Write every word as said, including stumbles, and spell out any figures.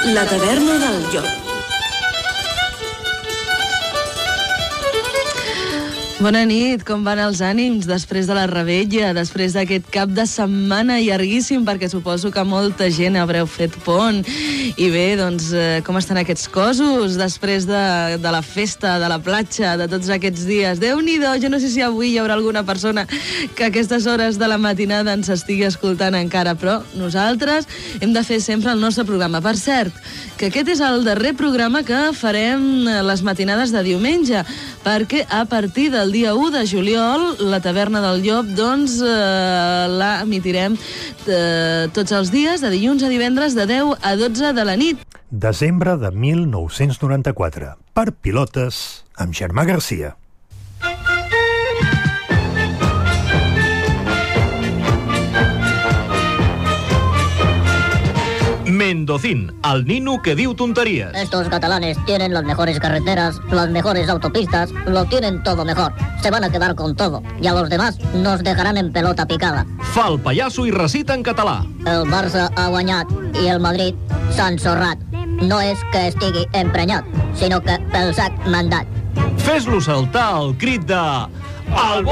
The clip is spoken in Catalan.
La taverna del llop. Bona nit, com van els ànims després de la revetlla, després d'aquest cap de setmana llarguíssim, perquè suposo que molta gent haureu fet pont. I bé, doncs, eh, com estan aquests cossos després de, de la festa, de la platja, de tots aquests dies? Déu-n'hi-do, jo no sé si avui hi haurà alguna persona que a aquestes hores de la matinada ens estigui escoltant encara, però nosaltres hem de fer sempre el nostre programa. Per cert, que aquest és el darrer programa que farem les matinades de diumenge, perquè a partir del dia u de juliol, la Taverna del Llop, doncs, eh, la emitirem eh, tots els dies, de dilluns a divendres, de deu a dotze de la nit. Desembre de mil nou-cents noranta-quatre. Per pilotes, amb Germà Garcia. Mendocín, el nino que diu tonterías. Estos catalanes tienen las mejores carreteras, las mejores autopistas, lo tienen todo mejor. Se van a quedar con todo. Y a los demás nos dejarán en pelota picada. Fa el pallasso i recita en català. El Barça ha guanyat i el Madrid s'ha ensorrat. No és que estigui emprenyat, sinó que pel sac mandat. Fes-lo saltar el crit de... El